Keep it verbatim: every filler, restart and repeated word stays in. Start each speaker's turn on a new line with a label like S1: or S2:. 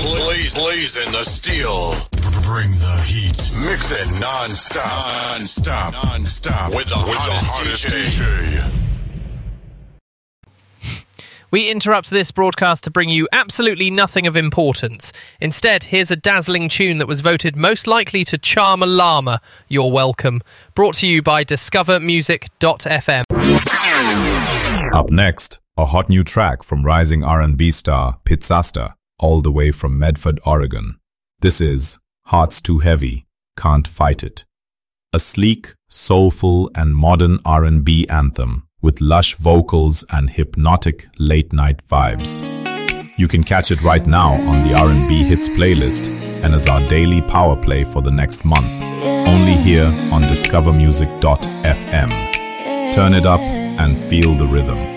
S1: Blaze, blazing the steel. Bring the heat. Mix it non-stop. Non-stop. Non-stop. With the With hottest, the hottest D J. D J.
S2: We interrupt this broadcast to bring you absolutely nothing of importance. Instead, here's a dazzling tune that was voted most likely to charm a llama. You're welcome. Brought to you by discover music dot f m.
S3: Up next, a hot new track from rising R and B star Pizzasta, all the way from Medford, Oregon. This is Heart's Too Heavy, Can't Fight It. A sleek, soulful and modern R and B anthem with lush vocals and hypnotic late-night vibes. You can catch it right now on the R and B Hits playlist and as our daily power play for the next month, only here on discover music dot f m. Turn it up and feel the rhythm.